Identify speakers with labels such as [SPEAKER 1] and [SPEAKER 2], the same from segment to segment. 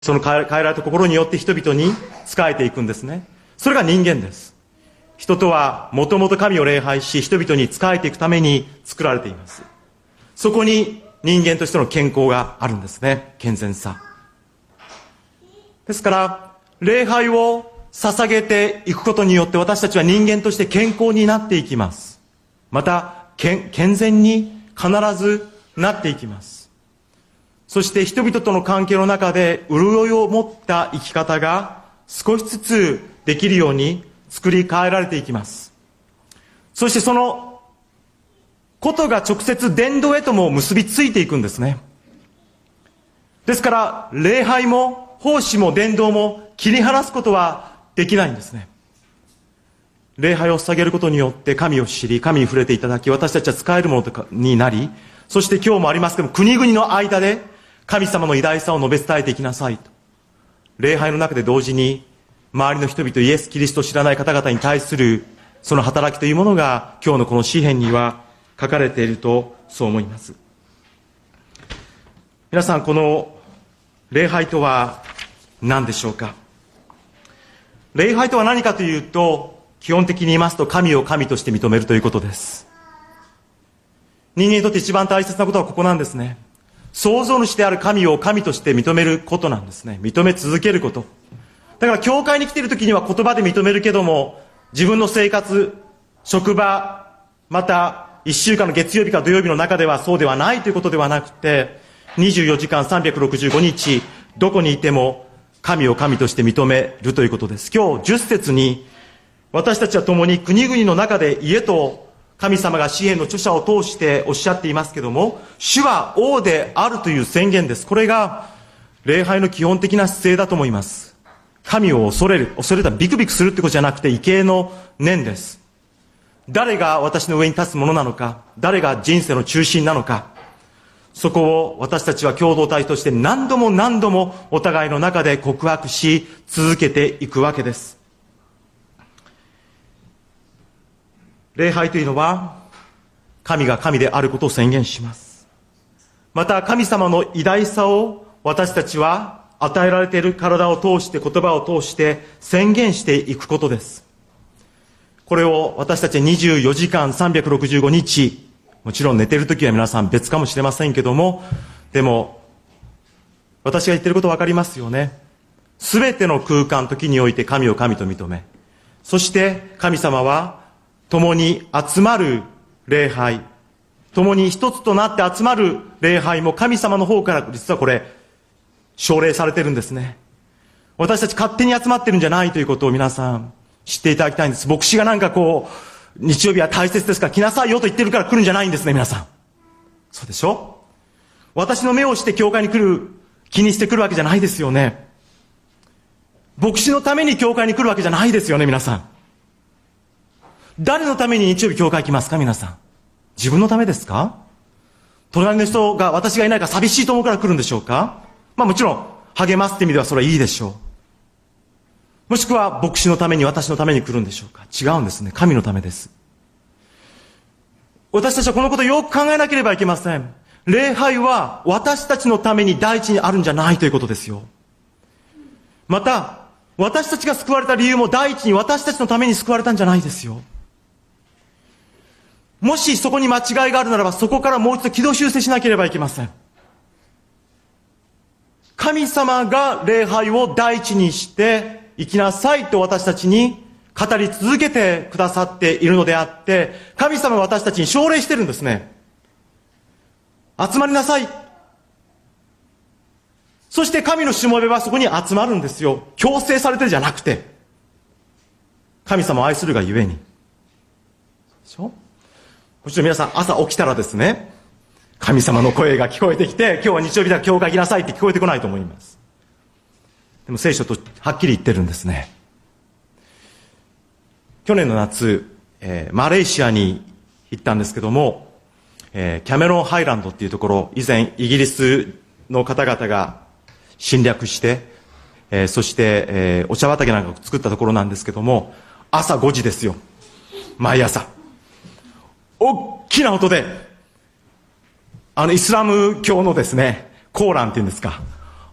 [SPEAKER 1] その変えられた心によって人々に仕えていくんですね。それが人間です。人とはもともと神を礼拝し、人々に仕えていくために作られています。そこに人間としての健康があるんですね。健全さ。ですから、礼拝を捧げていくことによって私たちは人間として健康になっていきます。また、健全に必ずなっていきます。そして人々との関係の中で潤いを持った生き方が少しずつできるように作り変えられていきます。そしてそのことが直接伝道へとも結びついていくんですね。ですから礼拝も奉仕も伝道も切り離すことはできないんですね。礼拝を捧げることによって神を知り、神に触れていただき、私たちは使えるものになり、そして今日もありますけども、国々の間で神様の偉大さを述べ伝えていきなさいと。礼拝の中で同時に周りの人々、イエス・キリストを知らない方々に対するその働きというものが今日のこの詩篇には書かれているとそう思います。皆さん、この礼拝とは何でしょうか。礼拝とは何かというと、基本的に言いますと神を神として認めるということです。人間にとって一番大切なことはここなんですね。創造主である神を神として認めることなんですね。認め続けること。だから教会に来ている時には言葉で認めるけども、自分の生活、職場、また1週間の月曜日か土曜日の中ではそうではないということではなくて、24時間365日どこにいても神を神として認めるということです。今日10節に、私たちは共に国々の中で家と神様が詩篇の著者を通しておっしゃっていますけども、主は王であるという宣言です。これが礼拝の基本的な姿勢だと思います。神を恐れる。恐れたらビクビクするってことじゃなくて、畏敬の念です。誰が私の上に立つものなのか、誰が人生の中心なのか、そこを私たちは共同体として何度も何度もお互いの中で告白し続けていくわけです。礼拝というのは神が神であることを宣言します。また神様の偉大さを私たちは与えられている体を通して、言葉を通して宣言していくことです。これを私たちは24時間365日、もちろん寝ているときは皆さん別かもしれませんけども、でも私が言っていること分かりますよね。すべての空間時において神を神と認め、そして神様は共に集まる礼拝、共に一つとなって集まる礼拝も神様の方から実はこれ奨励されているんですね。私たち勝手に集まってるんじゃないということを皆さん知っていただきたいんです。牧師がなんかこう日曜日は大切ですから来なさいよと言ってるから来るんじゃないんですね、皆さん。そうでしょ。私の目をして教会に来る気にして来るわけじゃないですよね。牧師のために教会に来るわけじゃないですよね、皆さん。誰のために日曜日教会来ますか、皆さん。自分のためですか。隣の人が私がいないから寂しいと思うから来るんでしょうか。もちろん励ますって意味ではそれはいいでしょう。もしくは牧師のために、私のために来るんでしょうか。違うんですね。神のためです。私たちはこのことをよく考えなければいけません。礼拝は私たちのために第一にあるんじゃないということですよ。また私たちが救われた理由も第一に私たちのために救われたんじゃないですよ。もしそこに間違いがあるならば、そこからもう一度軌道修正しなければいけません。神様が礼拝を第一にして生きなさいと私たちに語り続けてくださっているのであって、神様は私たちに奨励してるんですね。集まりなさい。そして神のしもべはそこに集まるんですよ。強制されてるじゃなくて、神様を愛するがゆえに。でしょ。もちろん皆さん朝起きたらですね、神様の声が聞こえてきて、今日は日曜日だ、教会行きなさいって聞こえてこないと思います。でも聖書とはっきり言ってるんですね。去年の夏、マレーシアに行ったんですけども、キャメロンハイランドっていうところ、以前イギリスの方々が侵略して、そして、お茶畑なんかを作ったところなんですけども、朝5時ですよ。毎朝。大きな音で、イスラム教のですね、コーランっていうんですか、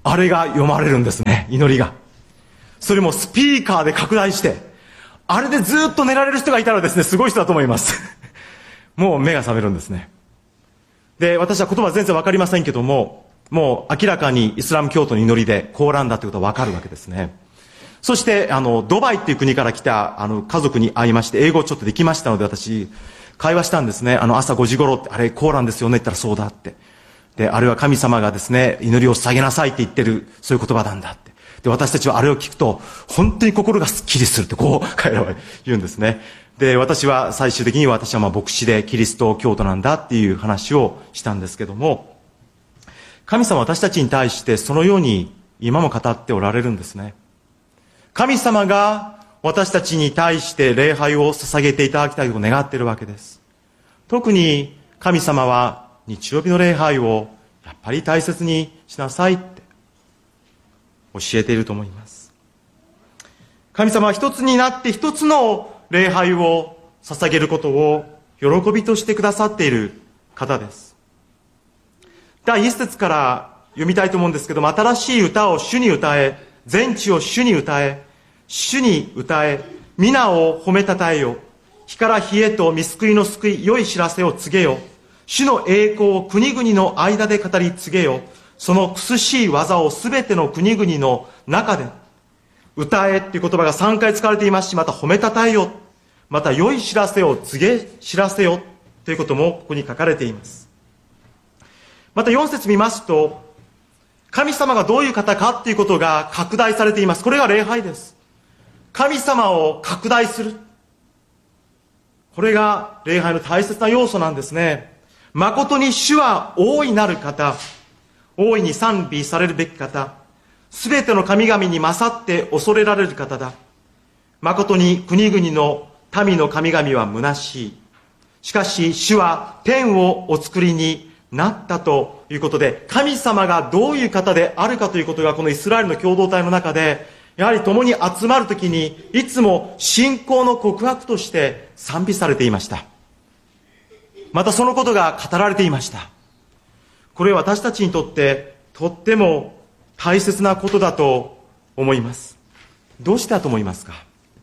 [SPEAKER 1] あれが読まれるんですね、祈りが。それもスピーカーで拡大して、あれでずっと寝られる人がいたらですね、すごい人だと思います。もう目が覚めるんですね。で、私は言葉全然わかりませんけども、もう明らかにイスラム教徒の祈りでコーランだということはわかるわけですね。そして、ドバイっていう国から来た、家族に会いまして、英語ちょっとできましたので、私、会話したんですね。朝5時頃って、あれ、コーランですよねって言ったらそうだって。で、あれは神様がですね、祈りを捧げなさいって言ってる、そういう言葉なんだって。で、私たちはあれを聞くと、本当に心がスッキリするって、こう、彼らは言うんですね。で、私は最終的に私は牧師でキリスト教徒なんだっていう話をしたんですけども、神様は私たちに対してそのように今も語っておられるんですね。神様が私たちに対して礼拝を捧げていただきたいと願っているわけです。特に神様は日曜日の礼拝をやっぱり大切にしなさいって教えていると思います。神様は一つになって一つの礼拝を捧げることを喜びとしてくださっている方です。第一節から読みたいと思うんですけども、新しい歌を主に歌え、全地を主に歌え、主に歌え、皆を褒めたたえよ。日から日へと御救いの救い、良い知らせを告げよ。主の栄光を国々の間で語り告げよ。その苦しい技をすべての国々の中で。歌えっていう言葉が3回使われていますし、また褒めたたえよ。また良い知らせを告げ知らせよ。ということもここに書かれています。また4節見ますと、神様がどういう方かっていうことが拡大されています。これが礼拝です。神様を拡大する。これが礼拝の大切な要素なんですね。誠に主は大いなる方、大いに賛美されるべき方、すべての神々に勝って恐れられる方だ。誠に国々の民の神々は虚しい。しかし主は天をお作りになったということで、神様がどういう方であるかということがこのイスラエルの共同体の中で、やはり共に集まるときにいつも信仰の告白として賛美されていました。またそのことが語られていました。これは私たちにとってとっても大切なことだと思います。どうしてだと思いますか？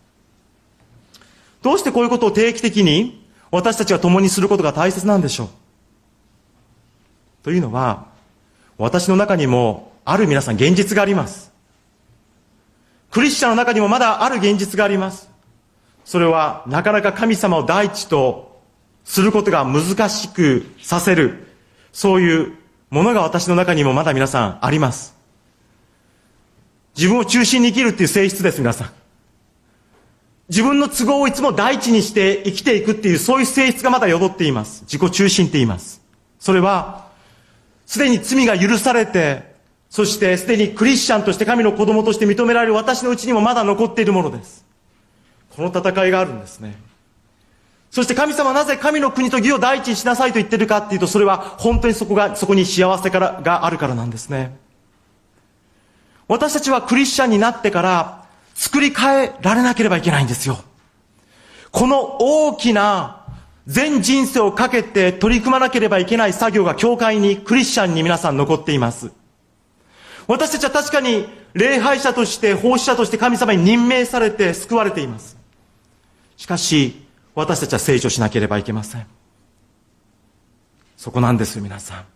[SPEAKER 1] どうしてこういうことを定期的に私たちが共にすることが大切なんでしょう？というのは、私の中にもある皆さん現実があります。クリスチャンの中にもまだある現実があります。それはなかなか神様を第一とすることが難しくさせる、そういうものが私の中にもまだ皆さんあります。自分を中心に生きるっていう性質です、皆さん。自分の都合をいつも第一にして生きていくっていう、そういう性質がまだ宿っています。自己中心って言います。それはすでに罪が許されて、そしてすでにクリスチャンとして神の子供として認められる私のうちにもまだ残っているものです。この戦いがあるんですね。そして神様はなぜ神の国と義を第一にしなさいと言っているかっていうと、それは本当にそこに幸せがあるからなんですね。私たちはクリスチャンになってから作り変えられなければいけないんですよ。この大きな全人生をかけて取り組まなければいけない作業が教会に、クリスチャンに皆さん残っています。私たちは確かに礼拝者として奉仕者として神様に任命されて救われています。しかし私たちは成長しなければいけません。そこなんですよ、皆さん。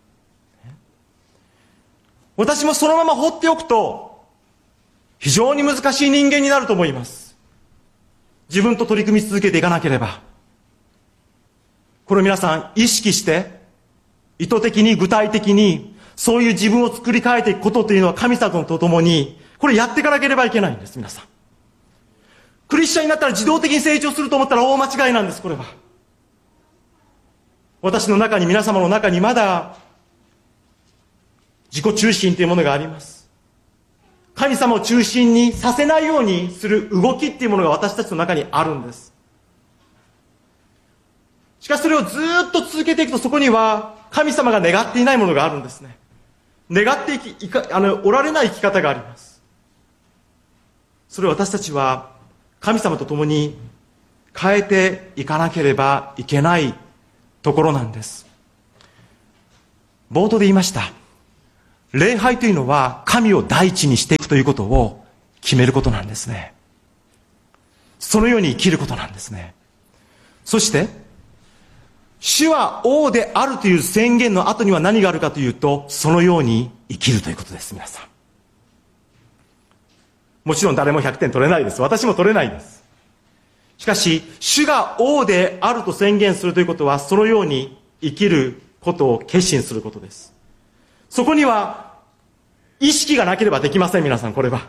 [SPEAKER 1] 私もそのまま放っておくと非常に難しい人間になると思います。自分と取り組み続けていかなければ。これを皆さん意識して意図的に具体的にそういう自分を作り変えていくことというのは神様と共にこれやっていかなければいけないんです。皆さんクリスチャンになったら自動的に成長すると思ったら大間違いなんです。これは私の中に、皆様の中にまだ自己中心というものがあります。神様を中心にさせないようにする動きっていうものが私たちの中にあるんです。しかしそれをずっと続けていくと、そこには神様が願っていないものがあるんですね。願っておられない生き方があります。それを私たちは神様と共に変えていかなければいけないところなんです。冒頭で言いました。 礼拝というのは神を第一にしていくということを決めることなんですね。そのように生きることなんですね。そして、主は王であるという宣言の後には何があるかというと、そのように生きるということです、皆さん。もちろん誰も100点取れないです。私も取れないです。しかし、主が王であると宣言するということは、そのように生きることを決心することです。そこには、意識がなければできません、皆さん、これは。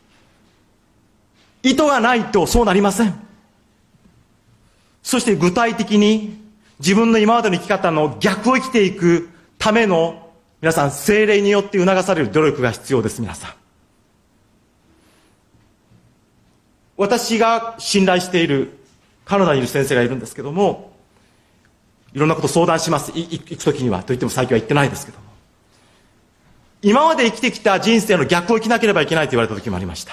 [SPEAKER 1] 意図がないとそうなりません。そして具体的に、自分の今までの生き方の逆を生きていくための、皆さん、聖霊によって促される努力が必要です、皆さん。私が信頼しているカナダにいる先生がいるんですけども、いろんなこと相談します。行くときには。と言っても最近は行ってないですけども。今まで生きてきた人生の逆を生きなければいけないと言われた時もありました。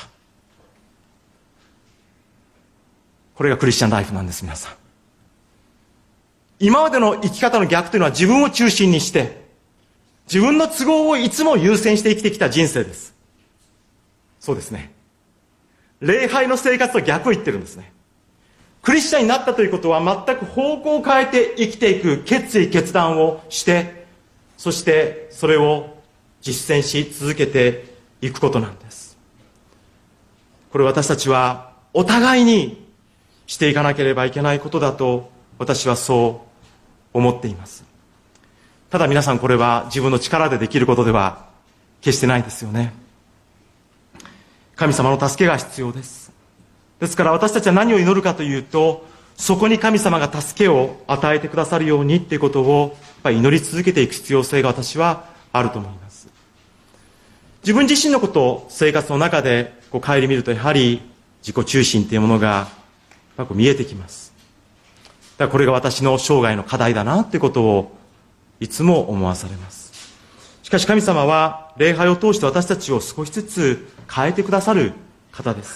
[SPEAKER 1] これがクリスチャンライフなんです、皆さん。今までの生き方の逆というのは自分を中心にして、自分の都合をいつも優先して生きてきた人生です。そうですね。礼拝の生活と逆を言ってるんですね。クリスチャンになったということは全く方向を変えて生きていく決意決断をして、そしてそれを実践し続けていくことなんです。これ私たちはお互いにしていかなければいけないことだと私はそう思っています。ただ皆さん、これは自分の力でできることでは決してないですよね。神様の助けが必要です。ですから私たちは何を祈るかというと、そこに神様が助けを与えてくださるようにっていうことを祈り続けていく必要性が私はあると思います。自分自身のことを生活の中で顧みると、やはり自己中心というものが見えてきます。だからこれが私の生涯の課題だなということをいつも思わされます。しかし神様は礼拝を通して私たちを少しずつ変えてくださる方です。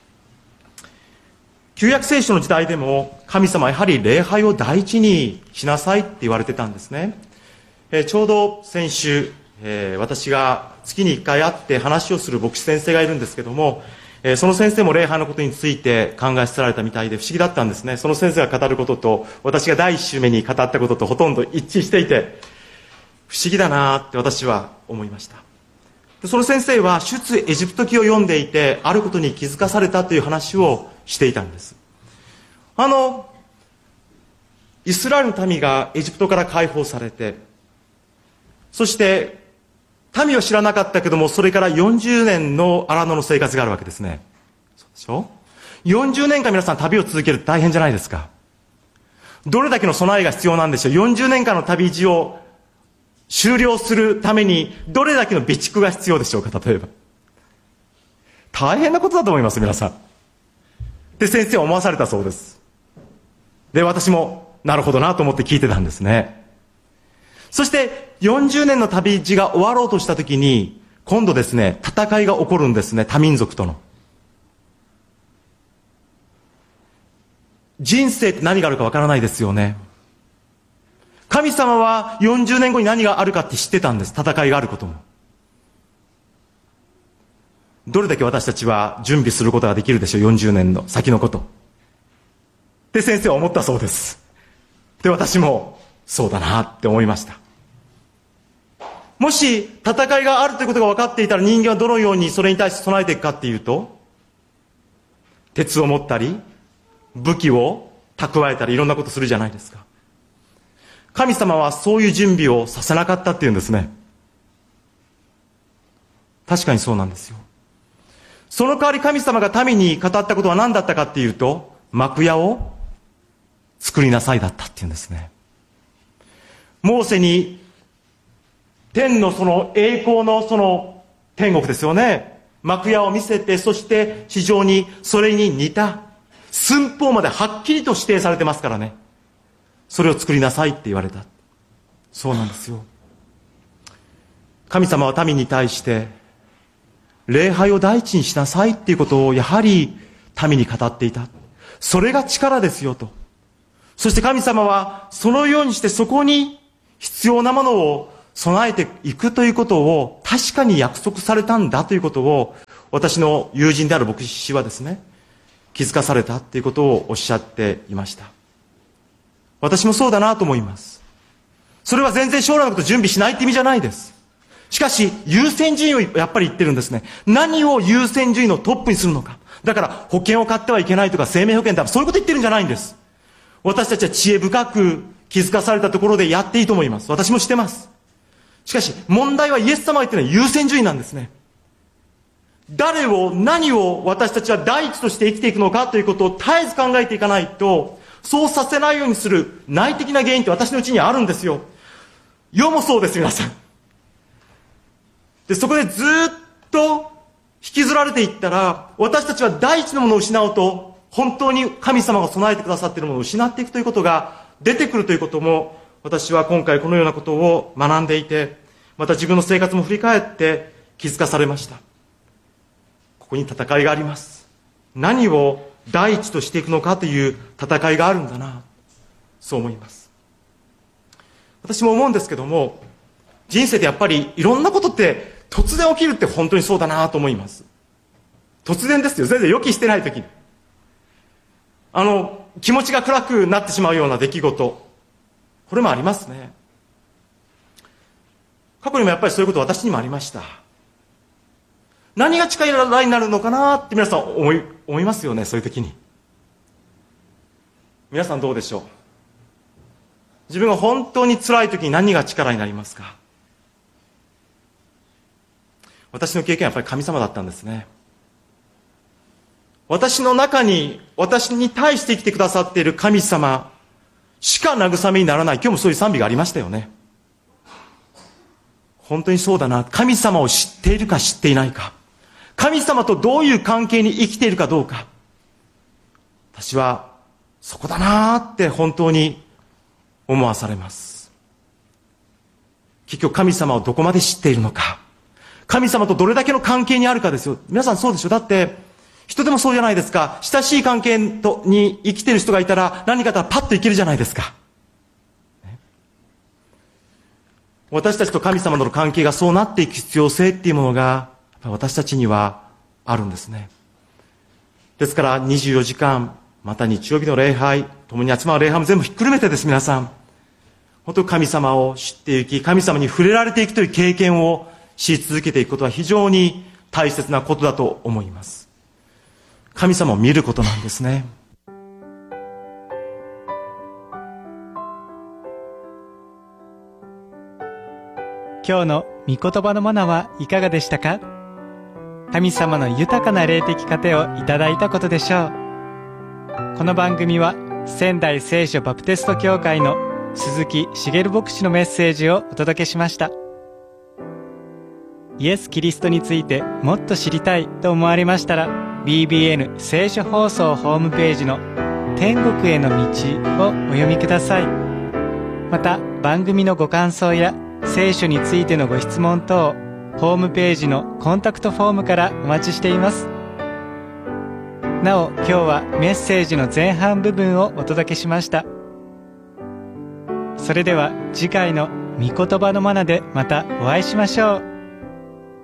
[SPEAKER 1] 旧約聖書の時代でも神様はやはり礼拝を第一にしなさいって言われてたんですね。ちょうど先週、私が月に1回会って話をする牧師先生がいるんですけども、その先生も礼拝のことについて考えさせられたみたいで不思議だったんですね。その先生が語ることと私が第一週目に語ったこととほとんど一致していて、不思議だなって私は思いました。その先生は出エジプト記を読んでいて、あることに気づかされたという話をしていたんです。イスラエルの民がエジプトから解放されて、そして民を知らなかったけども、それから40年の荒野の生活があるわけですね。そうでしょ？ 40 年間皆さん旅を続けるって大変じゃないですか。どれだけの備えが必要なんでしょう。40年間の旅路を終了するためにどれだけの備蓄が必要でしょうか。例えば大変なことだと思います、皆さん。で、先生は思わされたそうです。で、私もなるほどなと思って聞いてたんですね。そして40年の旅路が終わろうとしたときに、今度ですね、戦いが起こるんですね、多民族との。人生って何があるかわからないですよね。神様は40年後に何があるかって知ってたんです。戦いがあることも。どれだけ私たちは準備することができるでしょう、40年の先のこと。で、先生は思ったそうです。で、私もそうだなって思いました。もし戦いがあるということが分かっていたら、人間はどのようにそれに対して備えていくかっていうと、鉄を持ったり武器を蓄えたりいろんなことするじゃないですか。神様はそういう準備をさせなかったっていうんですね。確かにそうなんですよ。その代わり神様が民に語ったことは何だったかっていうと、幕屋を作りなさいだったっていうんですね。モーセに天のその栄光のその天国ですよね。幕屋を見せて、そして地上にそれに似た寸法まではっきりと指定されてますからね。それを作りなさいって言われた。そうなんですよ。神様は民に対して礼拝を第一にしなさいっていうことをやはり民に語っていた。それが力ですよと。そして神様はそのようにしてそこに必要なものを備えていくということを確かに約束されたんだということを、私の友人である牧師はですね、気づかされたということをおっしゃっていました。私もそうだなと思います。それは全然将来のこと準備しないって意味じゃないです。しかし、優先順位をやっぱり言ってるんですね。何を優先順位のトップにするのか。だから、保険を買ってはいけないとか、生命保険だ、そういうこと言ってるんじゃないんです。私たちは知恵深く気づかされたところでやっていいと思います。私もしてます。しかし、問題はイエス様が言ってるのは優先順位なんですね。誰を、何を私たちは第一として生きていくのかということを絶えず考えていかないと、そうさせないようにする内的な原因って私のうちにあるんですよ。世もそうです、皆さん。で、そこでずっと引きずられていったら、私たちは第一のものを失うと、本当に神様が備えてくださっているものを失っていくということが出てくるということも、私は今回このようなことを学んでいて、また自分の生活も振り返って気づかされました。ここに戦いがあります。何を第一としていくのかという戦いがあるんだな、そう思います。私も思うんですけども、人生でやっぱりいろんなことって突然起きるって本当にそうだなと思います。突然ですよ。全然予期してない時に。気持ちが暗くなってしまうような出来事。これもありますね。過去にもやっぱりそういうこと私にもありました。何が力になるのかなって皆さん思いますよね、そういう時に。皆さんどうでしょう。自分が本当に辛い時に何が力になりますか。私の経験はやっぱり神様だったんですね。私の中に、私に対して生きてくださっている神様しか慰めにならない。今日もそういう賛美がありましたよね。本当にそうだな。神様を知っているか知っていないか。神様とどういう関係に生きているかどうか。私はそこだなって本当に思わされます。結局神様をどこまで知っているのか。神様とどれだけの関係にあるかですよ。皆さんそうでしょ。だって人でもそうじゃないですか。親しい関係に生きている人がいたら何かあったらパッといけるじゃないですか。私たちと神様との関係がそうなっていく必要性っていうものが私たちにはあるんですね。ですから24時間、また日曜日の礼拝、共に集まる礼拝も全部ひっくるめてです、皆さん。本当に神様を知っていき、神様に触れられていくという経験をし続けていくことは非常に大切なことだと思います。神様を見ることなんですね。
[SPEAKER 2] 今日の御言葉のマナはいかがでしたか？神様の豊かな霊的糧をいただいたことでしょう。この番組は仙台聖書バプテスト教会の鈴木茂牧師のメッセージをお届けしました。イエス・キリストについてもっと知りたいと思われましたら、 BBN 聖書放送ホームページの天国への道をお読みください。また番組のご感想や聖書についてのご質問等、ホームページのコンタクトフォームからお待ちしています。なお、今日はメッセージの前半部分をお届けしました。それでは次回の御言葉のマナでまたお会いしましょう。